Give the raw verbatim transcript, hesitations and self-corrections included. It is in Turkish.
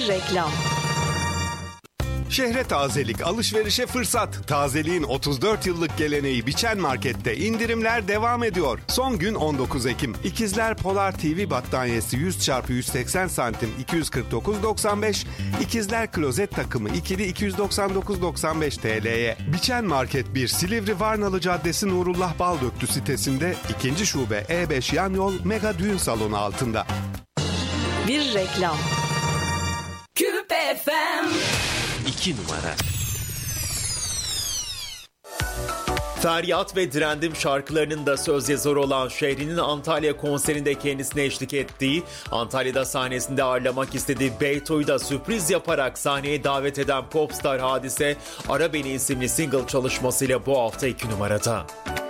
Bir reklam. Şehre tazelik, alışverişe fırsat. Tazeliğin otuz dört yıllık geleneği Biçen Market'te indirimler devam ediyor. Son gün on dokuz Ekim. İkizler Polar T V battaniyesi yüz çarpı yüz seksen santim iki yüz kırk dokuz doksan beş. İkizler klozet takımı ikili iki yüz doksan dokuz doksan beş T L'ye. Biçen Market bir Silivri Varnalı Caddesi Nurullah Baldöktü sitesinde, ikinci şube E beş yan yol Mega Düğün Salonu altında. Bir reklam. Küp F M iki numara. Feryat ve Direndim şarkılarının da söz yazarı olan Şehri'nin Antalya konserinde kendisine eşlik ettiği, Antalya'da sahnesinde ağırlamak istediği Beyto'yu da sürpriz yaparak sahneye davet eden popstar Hadise, Ara Beni isimli single çalışmasıyla bu hafta iki numarada.